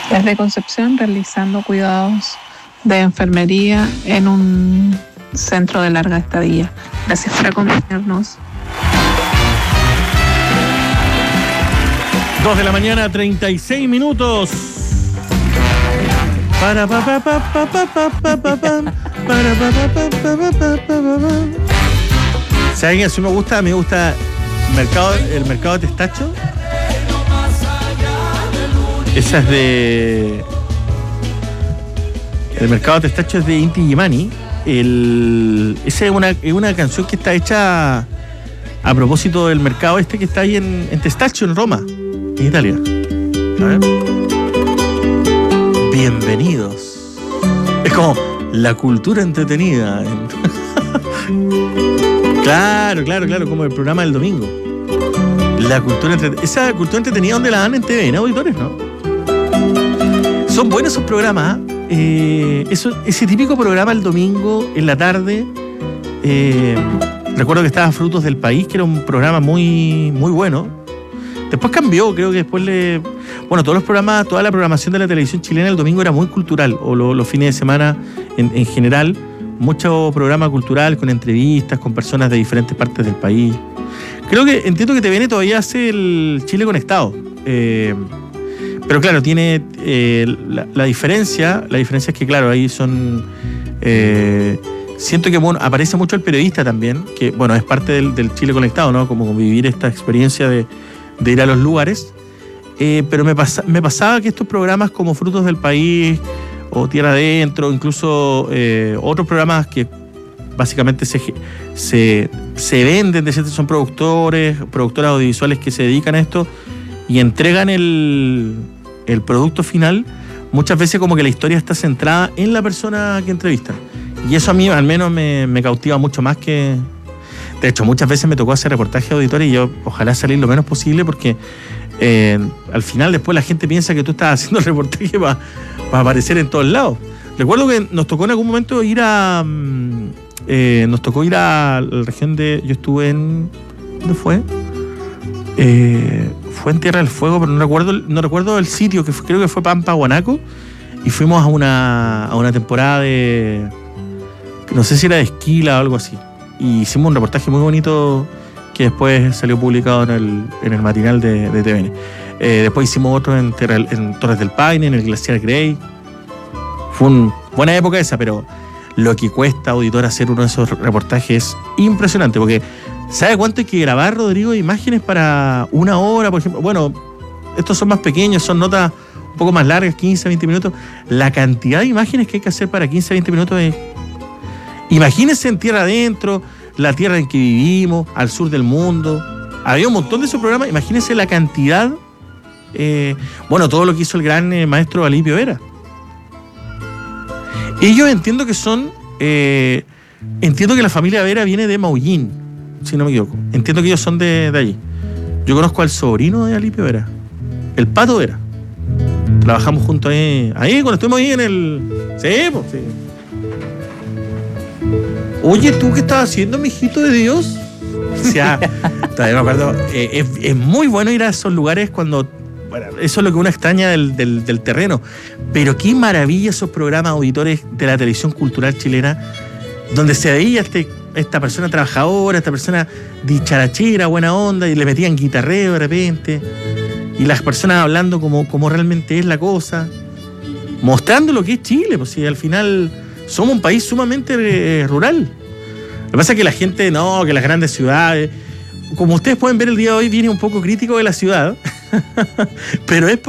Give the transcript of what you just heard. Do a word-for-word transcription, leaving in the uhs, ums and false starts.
Desde Concepción, realizando cuidados de enfermería en un centro de larga estadía. Gracias por acompañarnos. Dos de la mañana, treinta y seis minutos. Para pa pa pa pa pa pa pa pa para pa pa pa pa pa pa pa. ¿Saben qué? Así me gusta, me gusta mercado, el mercado de Testacho. Esa es de... El mercado de Testacho es de Inti Illimani. El, esa es una, es una canción que está hecha a propósito del mercado este que está ahí en, en Testacho, en Roma, en Italia. A ver. Bienvenidos. Es como la cultura entretenida. Claro, claro, claro, como el programa del domingo. La cultura entretenida. Esa cultura entretenida donde la dan en T V, ¿no, auditores? ¿No? Son buenos esos programas. Eh, eso, ese típico programa el domingo en la tarde. Eh, recuerdo que estaba Frutos del País, que era un programa muy, muy bueno. Después cambió, creo que después le... Bueno, todos los programas, toda la programación de la televisión chilena el domingo era muy cultural, o lo, los fines de semana en, en general, mucho programa cultural con entrevistas, con personas de diferentes partes del país. Creo que, entiendo que T V N todavía hace el Chile Conectado. Eh, pero claro, tiene eh, la, la diferencia, la diferencia es que claro, ahí son... Eh, siento que bueno, aparece mucho el periodista también, que bueno, es parte del, del Chile Conectado, ¿no? Como vivir esta experiencia de, de ir a los lugares. Eh, pero me, pasa, me pasaba que estos programas como Frutos del País o Tierra Adentro, incluso eh, otros programas que básicamente se, se, se venden, de cierto, son productores, productoras audiovisuales que se dedican a esto y entregan el, el producto final, muchas veces como que la historia está centrada en la persona que entrevistan. Y eso a mí al menos me, me cautiva mucho más que... De hecho, muchas veces me tocó hacer reportajes de auditores y yo ojalá salir lo menos posible porque eh, al final después la gente piensa que tú estás haciendo el reportaje para pa aparecer en todos lados. Recuerdo que nos tocó en algún momento ir a... Eh, nos tocó ir a la región de... Yo estuve en... ¿Dónde fue? Eh, fue en Tierra del Fuego, pero no recuerdo, no recuerdo el sitio, que fue, creo que fue Pampa, Guanaco, y fuimos a una, a una temporada de... No sé si era de esquila o algo así. Y hicimos un reportaje muy bonito que después salió publicado en el, en el matinal de, de T V N. Eh, después hicimos otro en, en Torres del Paine, en el Glaciar Grey. Fue una buena época esa, pero lo que cuesta, auditor, hacer uno de esos reportajes es impresionante, porque ¿sabe cuánto hay que grabar, Rodrigo, de imágenes para una hora, por ejemplo? Bueno, estos son más pequeños, son notas un poco más largas, quince, veinte minutos. La cantidad de imágenes que hay que hacer para quince, veinte minutos es... Imagínense en Tierra Adentro, la tierra en que vivimos, al sur del mundo. Había un montón de esos programas. Imagínense la cantidad. Eh, bueno, todo lo que hizo el gran eh, maestro Alipio Vera. Ellos entiendo que son... Eh, entiendo que la familia Vera viene de Maullín, si no me equivoco. Entiendo que ellos son de, de allí. Yo conozco al sobrino de Alipio Vera, el Pato Vera. Trabajamos juntos ahí, ahí cuando estuvimos ahí en el... Sí, pues sí. Oye, ¿tú qué estás haciendo, mijito de Dios? O sea, todavía me acuerdo, eh, es, es muy bueno ir a esos lugares cuando... Bueno, eso es lo que uno extraña del, del, del terreno. Pero qué maravilla esos programas auditores de la televisión cultural chilena, donde se veía este, esta persona trabajadora, esta persona dicharachera, buena onda, y le metían guitarreo de repente, y las personas hablando como, como realmente es la cosa, mostrando lo que es Chile, pues si al final... Somos un país sumamente eh, rural. Lo que pasa es que la gente, no, que las grandes ciudades... Como ustedes pueden ver el día de hoy, viene un poco crítico de la ciudad. Pero es